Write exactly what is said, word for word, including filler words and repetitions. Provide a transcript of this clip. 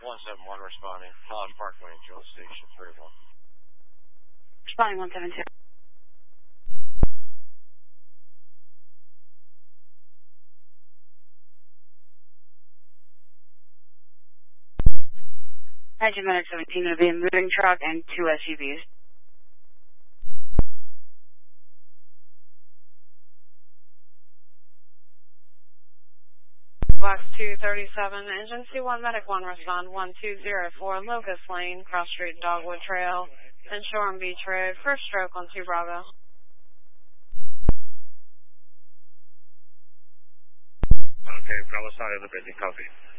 one seven one responding. Holland Parkway, Joel Station three one. Responding one seven two. Engine Medic seventeen, going to be a moving truck and two S U Vs. Box two thirty-seven, Engine C one Medic one, respond one two zero four, Locust Lane, Cross Street, Dogwood Trail, and Shoreham Beach Road, first stroke on two Bravo. Okay, Bravo side of the busy, copy.